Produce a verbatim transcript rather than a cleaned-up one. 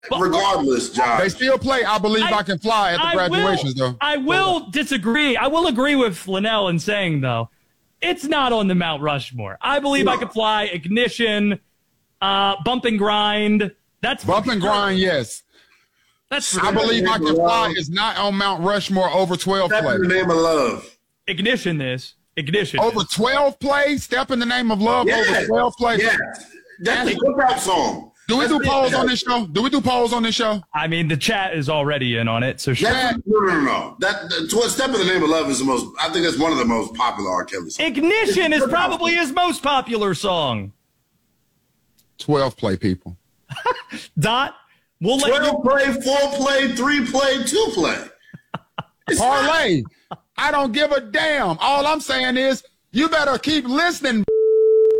regardless, Josh. They still play I Believe I, I Can Fly at the I graduations, will, though. I will disagree. I will agree with Linnell in saying, though, it's not on the Mount Rushmore. I Believe no. I Can Fly, Ignition, uh, Bump and Grind. That's Bump and Grind, yes. That's I Believe I Can Fly is not on Mount Rushmore over twelve Step play. in the Name of Love. Ignition is. Ignition. Over twelve play? Step in the Name of Love yes. over twelve play? Yes. That's a cookout song. Do we That's do polls on this show? Do we do polls on this show? I mean, the chat is already in on it. So chat. No, no, no, no. That, that Step in the Name of Love is the most, I think that's one of the most popular R. Kelly songs. Ignition is probably his most popular song. twelve play, people. Dot. We'll let twelve you play, four play, three play, two play. Parlay. I don't give a damn. All I'm saying is you better keep listening.